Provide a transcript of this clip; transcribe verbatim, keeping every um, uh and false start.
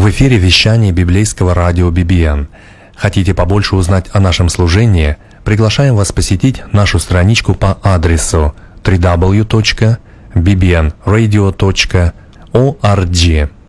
В эфире вещание библейского радио би би эн. Хотите побольше узнать о нашем служении? Приглашаем вас посетить нашу страничку по адресу дабл ю дабл ю дабл ю точка би би эн радио точка орг.